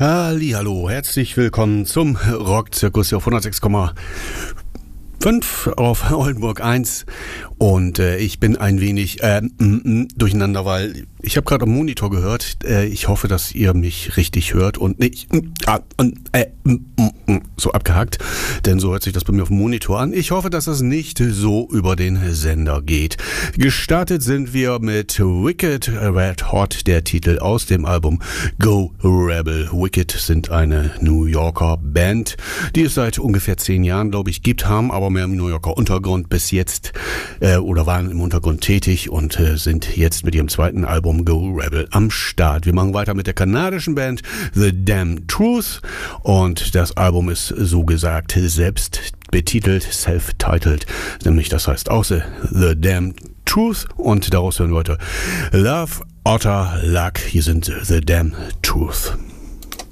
Hallihallo, herzlich willkommen zum Rockzirkus hier auf 106,5 auf Oldenburg 1 und ich bin ein wenig durcheinander, weil ich habe gerade am Monitor gehört. Ich hoffe, dass ihr mich richtig hört und nicht so abgehackt, denn so hört sich das bei mir auf dem Monitor an. Ich hoffe, dass das nicht so über den Sender geht. Gestartet sind wir mit Wicked Red Hot, der Titel aus dem Album Go Rebel. Wicked sind eine New Yorker Band, die es seit ungefähr 10 Jahren, glaube ich, gibt, haben aber mehr im New Yorker Untergrund bis jetzt oder waren im Untergrund tätig und sind jetzt mit ihrem zweiten Album Go Rebel am Start. Wir machen weiter mit der kanadischen Band The Damn Truth und das Album ist so gesagt selbst betitelt, self-titled, nämlich das heißt auch The Damn Truth und daraus hören wir heute Love Otter Luck. Hier sind The Damn Truth.